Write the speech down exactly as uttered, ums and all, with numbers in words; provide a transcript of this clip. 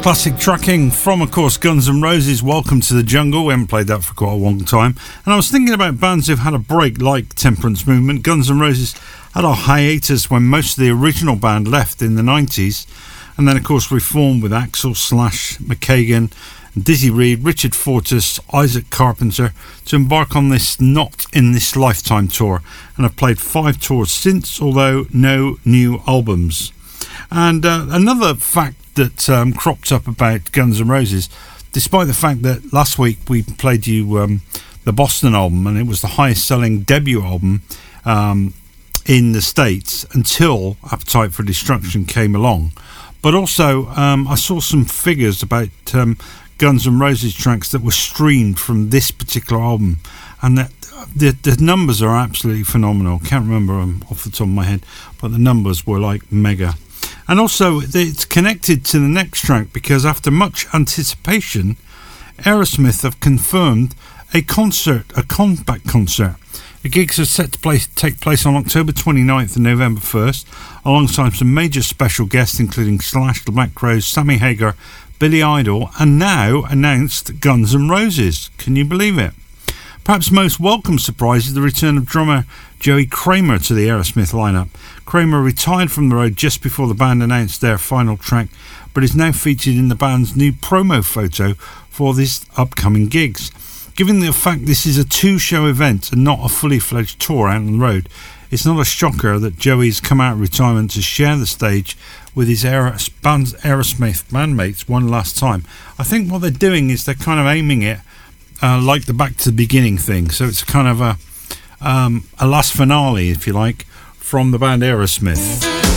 Classic tracking from, of course, Guns N' Roses, Welcome to the Jungle. We haven't played that for quite a long time. And I was thinking about bands who've had a break, like Temperance Movement. Guns N' Roses had a hiatus when most of the original band left in the nineties. And then, of course, reformed with Axl, Slash, McKagan, Dizzy Reed, Richard Fortus, Isaac Carpenter to embark on this Not in This Lifetime tour. And have played five tours since, although no new albums. And uh, another fact that um, cropped up about Guns N' Roses, despite the fact that last week we played you um, the Boston album, and it was the highest selling debut album um, in the States until Appetite for Destruction came along. But also um, I saw some figures about um, Guns N' Roses tracks that were streamed from this particular album, and that the, the numbers are absolutely phenomenal. Can't remember them off the top of my head, but the numbers were like mega. And also, it's connected to the next track because after much anticipation, Aerosmith have confirmed a concert, a comeback concert. The gigs are set to place, take place on October twenty-ninth and November first, alongside some major special guests including Slash, The Black Crowes, Sammy Hagar, Billy Idol, and now announced Guns N' Roses. Can you believe it? Perhaps most welcome surprise is the return of drummer Joey Kramer to the Aerosmith lineup. Kramer retired from the road just before the band announced their final track, but is now featured in the band's new promo photo for these upcoming gigs. Given the fact this is a two-show event and not a fully fledged tour out on the road, it's not a shocker that Joey's come out of retirement to share the stage with his Aeros- band's Aerosmith bandmates one last time. I think what they're doing is they're kind of aiming it Uh, like the Back to the Beginning thing, so it's kind of a um, a last finale, if you like, from the band Aerosmith.